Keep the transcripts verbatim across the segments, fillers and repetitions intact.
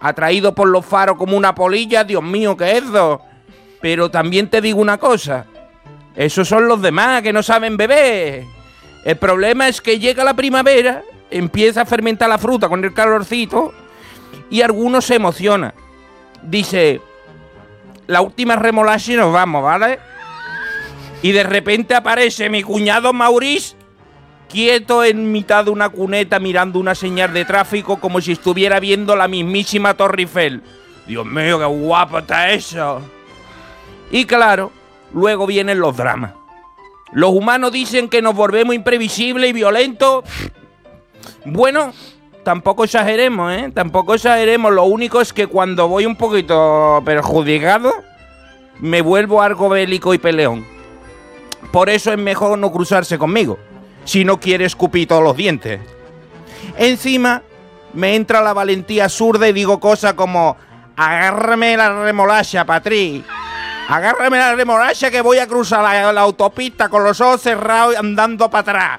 atraído por los faros como una polilla, Dios mío, ¿qué es eso? Pero también te digo una cosa, esos son los demás que no saben beber. El problema es que llega la primavera, empieza a fermentar la fruta con el calorcito y algunos se emocionan. Dice, la última remolacha y nos vamos, ¿vale? Y de repente aparece mi cuñado Maurice, quieto en mitad de una cuneta mirando una señal de tráfico como si estuviera viendo la mismísima Torre Eiffel. Dios mío, qué guapo está eso. Y claro, luego vienen los dramas. Los humanos dicen que nos volvemos imprevisibles y violentos. Bueno, tampoco exageremos, ¿eh? Tampoco exageremos. Lo único es que cuando voy un poquito perjudicado, me vuelvo algo bélico y peleón. Por eso es mejor no cruzarse conmigo, si no quiere escupir todos los dientes. Encima, me entra la valentía zurda y digo cosas como: agárrame la remolacha, Patri. Agárrame la remolacha que voy a cruzar la, la autopista con los ojos cerrados y andando para atrás.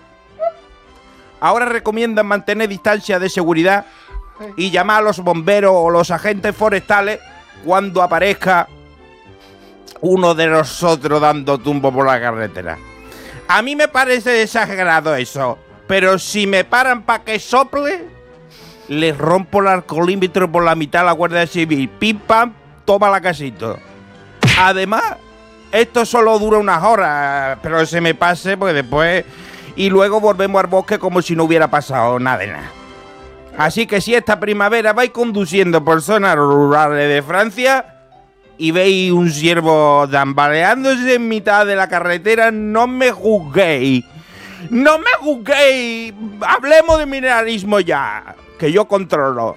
Ahora recomiendan mantener distancia de seguridad y llamar a los bomberos o los agentes forestales cuando aparezca uno de nosotros dando tumbo por la carretera. A mí me parece exagerado eso, pero si me paran para que sople, les rompo el alcoholímetro por la mitad a la Guardia Civil. Pim pam, toma la casito. Además, esto solo dura unas horas, pero se me pase porque después... Y luego volvemos al bosque como si no hubiera pasado nada de nada. Así que si esta primavera vais conduciendo por zonas rurales de Francia y veis un ciervo tambaleándose en mitad de la carretera, no me juzguéis. ¡No me juzguéis! Hablemos de mineralismo ya, que yo controlo.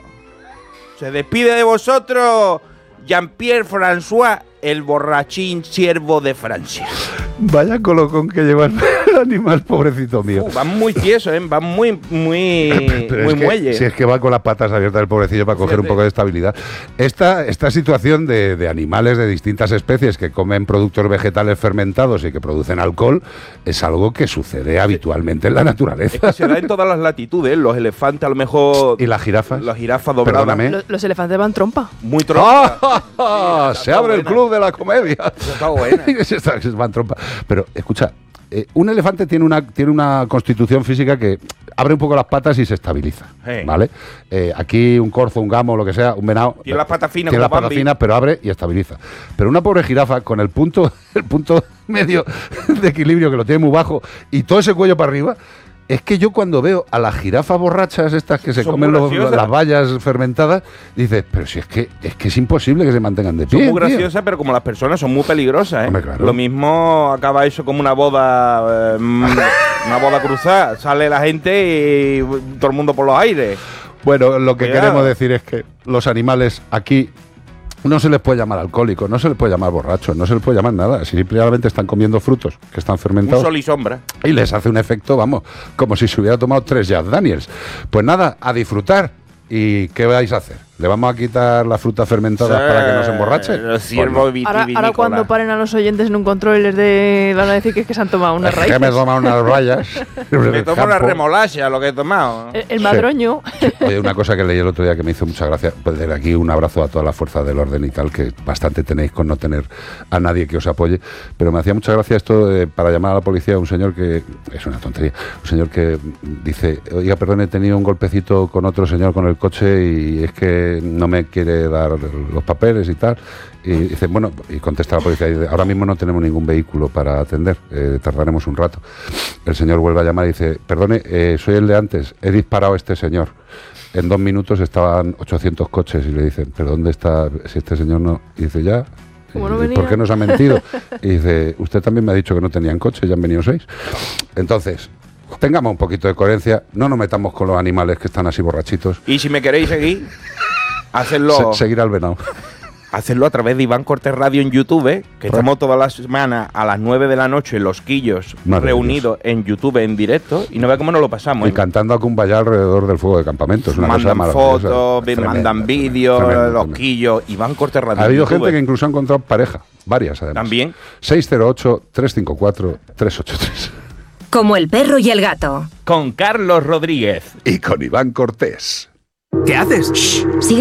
Se despide de vosotros Jean-Pierre François, el borrachín ciervo de Francia. Vaya colocón que lleva el animal, pobrecito mío. Uh, van muy tiesos, ¿eh? Van muy, muy, Pero muy es que, muelle. Si es que va con las patas abiertas el pobrecillo para coger Fíjate. un poco de estabilidad. Esta, esta situación de, de animales de distintas especies que comen productos vegetales fermentados y que producen alcohol es algo que sucede habitualmente en la naturaleza. Es que se da en todas las latitudes. Los elefantes a lo mejor... ¿Y las jirafas? Las jirafas dobladas. Perdóname. Los, los elefantes van trompa. Muy trompa. ¡Ah! Se abre buena. el club de la comedia. Eso está buena. Se van trompa. Pero, escucha, eh, un elefante tiene una, tiene una constitución física que abre un poco las patas y se estabiliza, hey. ¿vale? Eh, aquí un corzo, un gamo, lo que sea, un venado... Tiene las patas finas. Tiene las patas finas, pero abre y estabiliza. Pero una pobre jirafa, con el punto, el punto medio de equilibrio, que lo tiene muy bajo, y todo ese cuello para arriba... Es que yo cuando veo a las jirafas borrachas estas que se Son comen los, las bayas fermentadas, dices, pero si es que es que es imposible que se mantengan de pie. Son muy graciosas, pero como las personas son muy peligrosas, ¿eh? Hombre, claro. Lo mismo acaba eso como una boda, eh, una boda cruzada. Sale la gente y todo el mundo por los aires. Bueno, lo que Cuidado. queremos decir es que los animales aquí no se les puede llamar alcohólicos, no se les puede llamar borrachos, no se les puede llamar nada. Simplemente están comiendo frutos que están fermentados. Un sol y sombra. Y les hace un efecto, vamos, como si se hubiera tomado tres Jack Daniels. Pues nada, a disfrutar. ¿Y qué vais a hacer? ¿Le vamos a quitar la fruta fermentada sí, para que no se emborrache? Bueno. Ahora, ahora cuando paren a los oyentes en un control y les de, van a decir que es que se han tomado unas raíces. Que me he tomado unas rayas. Me tomo una remolacha, lo que he tomado. El, el madroño. Sí. Oye, una cosa que leí el otro día que me hizo mucha gracia. Pues desde aquí un abrazo a todas las fuerzas del orden y tal, que bastante tenéis con no tener a nadie que os apoye. Pero me hacía mucha gracia esto de, para llamar a la policía, un señor que... Es una tontería. Un señor que dice, oiga, perdón, he tenido un golpecito con otro señor con el coche y es que no me quiere dar los papeles y tal, y dice, bueno, y contesta la policía, y dice, ahora mismo no tenemos ningún vehículo para atender, eh, tardaremos un rato. El señor vuelve a llamar y dice, perdone, eh, soy el de antes, he disparado a este señor. En dos minutos estaban ochocientos coches y le dicen, pero ¿dónde está? Si este señor no... Y dice, ya... No ¿Y por qué nos ha mentido? Y dice, usted también me ha dicho que no tenían coche, ya han venido seis. Entonces... Tengamos un poquito de coherencia, no nos metamos con los animales que están así borrachitos. Y si me queréis seguir, hacerlo... Se, seguir al venado. Hacerlo a través de Iván Cortés Radio en YouTube, ¿eh? Que Pero... estamos todas las semanas a las nueve de la noche, los quillos reunidos en YouTube en directo, y no ve cómo nos lo pasamos. Y ¿eh? cantando a Cumbaya alrededor del fuego de campamento. Es una mandan cosa fotos, mandan vídeos, los quillos, Iván Cortés Radio. Ha habido gente que incluso ha encontrado pareja, varias además. También. seis cero ocho, tres cinco cuatro, tres ocho tres. Como el perro y el gato. Con Carlos Rodríguez. Y con Iván Cortés. ¿Qué haces? Shh, sigue